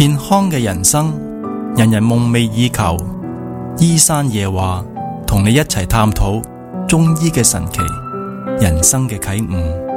健康嘅人生，人人夢寐以求。醫山夜話同你一齊探討中醫嘅神奇，人生嘅啟悟。